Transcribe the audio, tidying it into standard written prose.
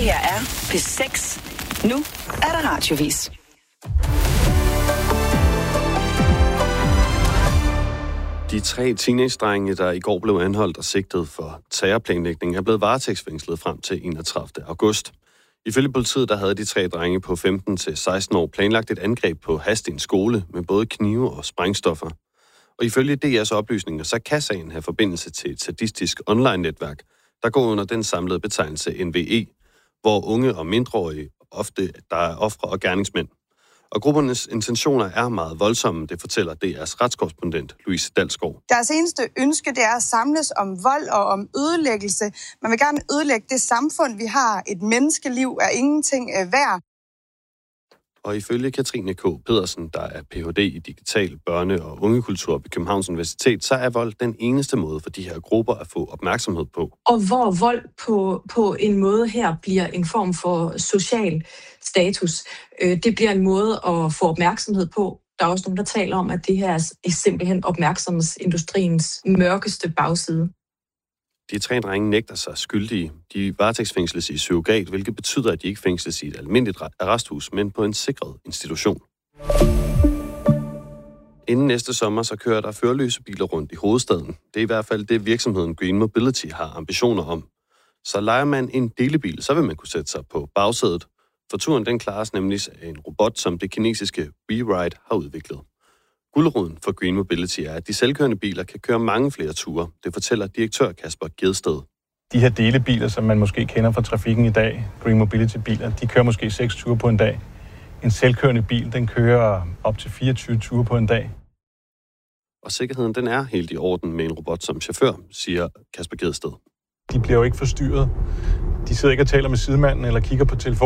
her er P6. Nu er der radiovis. De 3 teenage-drenge, der i går blev anholdt og sigtet for terrorplanlægning, er blevet varetægtsfængslet frem til 31. august. Ifølge politiet, der havde de 3 drenge på 15 til 16 år planlagt et angreb på Hadsten skole med både knive og sprængstoffer. Og ifølge DR's oplysninger, så kan sagen have forbindelse til et sadistisk online-netværk, der går under den samlede betegnelse NVE, hvor unge og mindreårige ofte der er ofre og gerningsmænd. Og gruppernes intentioner er meget voldsomme, det fortæller DR's retskorrespondent Louise Dalsgaard. Deres eneste ønske, det er at samles om vold og om ødelæggelse. Man vil gerne ødelægge det samfund, vi har. Et menneskeliv er ingenting værd. Og ifølge Katrine K. Pedersen, der er Ph.D. i digital børne- og ungekultur ved Københavns Universitet, så er vold den eneste måde for de her grupper at få opmærksomhed på. Og hvor vold på en måde her bliver en form for social status. Det bliver en måde at få opmærksomhed på. Der er også nogen, der taler om, at det her er simpelthen opmærksomhedsindustriens mørkeste bagside. De 3 drenge nægter sig skyldige. De varetægtsfængsles i surrogat, hvilket betyder, at de ikke fængsles i et almindeligt arresthus, men på en sikret institution. Inden næste sommer, så kører der førerløse biler rundt i hovedstaden. Det er i hvert fald det, virksomheden Green Mobility har ambitioner om. Så lejer man en delebil, så vil man kunne sætte sig på bagsædet. For turen den klares nemlig af en robot, som det kinesiske WeRide har udviklet. Guldroden for Green Mobility er, at de selvkørende biler kan køre mange flere ture. Det fortæller direktør Kasper Gedsted. De her delebiler, som man måske kender fra trafikken i dag, Green Mobility-biler, de kører måske 6 ture på en dag. En selvkørende bil, den kører op til 24 ture på en dag. Og sikkerheden, den er helt i orden med en robot som chauffør, siger Kasper Gedsted. De bliver jo ikke forstyrret. De sidder ikke og taler med sidemanden eller kigger på telefonen.